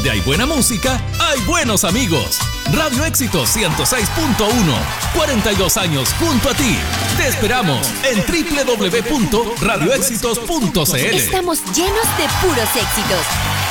Donde hay buena música, hay buenos amigos. Radio Éxitos 106.1. 42 años junto a ti. Te esperamos en www.radioéxitos.cl. Estamos llenos de puros éxitos.